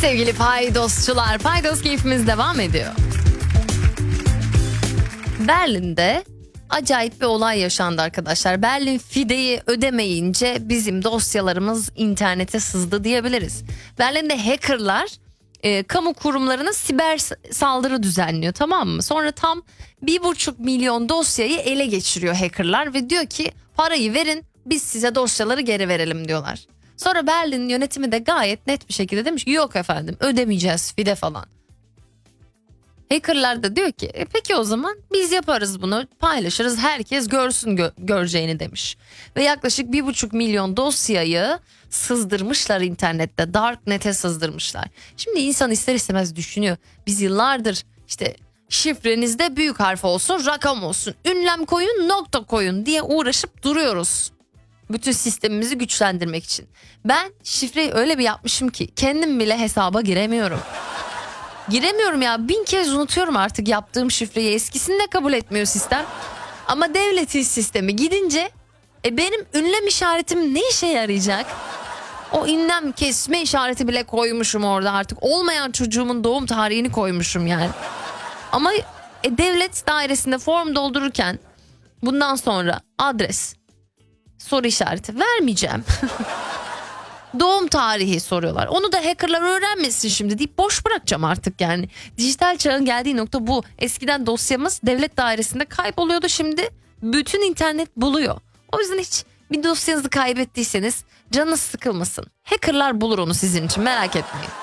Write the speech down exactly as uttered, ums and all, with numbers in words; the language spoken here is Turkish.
Sevgili paydosçular, paydos keyfimiz devam ediyor. Berlin'de acayip bir olay yaşandı arkadaşlar. Berlin fideyi ödemeyince bizim dosyalarımız internete sızdı diyebiliriz. Berlin'de hackerlar e, kamu kurumlarına siber saldırı düzenliyor, tamam mı? Sonra tam bir buçuk milyon dosyayı ele geçiriyor hackerlar ve diyor ki parayı verin, biz size dosyaları geri verelim diyorlar. Sonra Berlin yönetimi de gayet net bir şekilde demiş ki yok efendim, ödemeyeceğiz fide falan. Hackerlar da diyor ki e peki o zaman biz yaparız bunu, paylaşırız, herkes görsün gö- göreceğini demiş. Ve yaklaşık bir buçuk milyon dosyayı sızdırmışlar internette, darknet'e sızdırmışlar. Şimdi insan ister istemez düşünüyor, biz yıllardır işte şifrenizde büyük harf olsun, rakam olsun, ünlem koyun, nokta koyun diye uğraşıp duruyoruz. Bütün sistemimizi güçlendirmek için. Ben şifreyi öyle bir yapmışım ki kendim bile hesaba giremiyorum. Giremiyorum ya, bin kez unutuyorum artık yaptığım şifreyi, eskisini de kabul etmiyor sistem. Ama devletin sistemi gidince e benim ünlem işaretim ne işe yarayacak? O ünlem kesme işareti bile koymuşum orada, artık olmayan çocuğumun doğum tarihini koymuşum yani. Ama e, devlet dairesinde form doldururken bundan sonra adres, soru işareti vermeyeceğim. Doğum tarihi soruyorlar. Onu da hackerlar öğrenmesin şimdi deyip boş bırakacağım artık yani. Dijital çağın geldiği nokta bu. Eskiden dosyamız devlet dairesinde kayboluyordu, şimdi bütün internet buluyor. O yüzden hiç bir dosyanızı kaybettiyseniz canınız sıkılmasın. Hackerlar bulur onu sizin için, merak etmeyin.